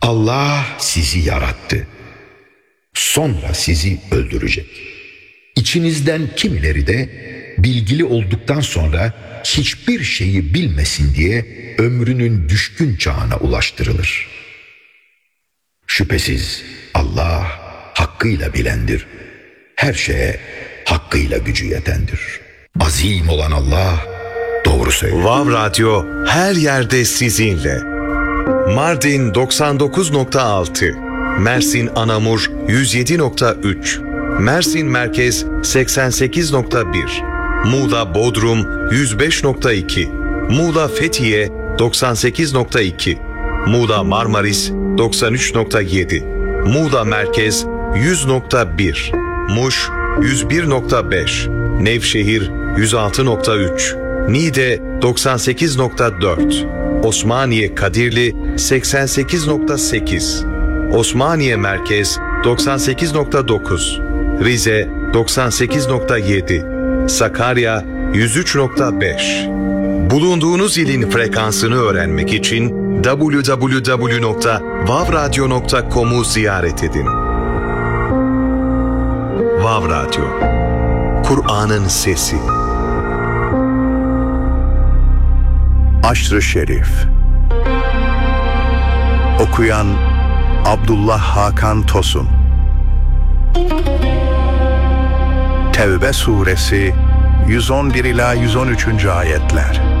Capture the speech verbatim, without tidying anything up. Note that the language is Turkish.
Allah sizi yarattı. Sonra sizi öldürecek. İçinizden kimileri de bilgili olduktan sonra hiçbir şeyi bilmesin diye ömrünün düşkün çağına ulaştırılır. Şüphesiz Allah hakkıyla bilendir. Her şeye hakkıyla gücü yetendir. Azim olan Allah doğru söylüyor. Vav Radyo her yerde sizinle. Mardin doksan dokuz nokta altı, Mersin Anamur yüz yedi nokta üç, Mersin Merkez seksen sekiz nokta bir, Muğla Bodrum yüz beş nokta iki, Muğla Fethiye doksan sekiz nokta iki, Muğla Marmaris doksan üç nokta yedi, Muğla Merkez yüz nokta bir, Muş yüz bir nokta beş, Nevşehir yüz altı nokta üç, Niğde doksan sekiz nokta dört, Osmaniye Kadirli seksen sekiz nokta sekiz, Osmaniye Merkez doksan sekiz nokta dokuz, Rize doksan sekiz nokta yedi, Sakarya yüz üç nokta beş. Bulunduğunuz ilin frekansını öğrenmek için double-u double-u double-u nokta vav radyo nokta com'u ziyaret edin. Vav Radyo, Kur'an'ın sesi. Aşr-ı Şerif. Okuyan Abdullah Hakan Tosun. Tevbe suresi yüz on bir ila yüz on üçüncü ayetler.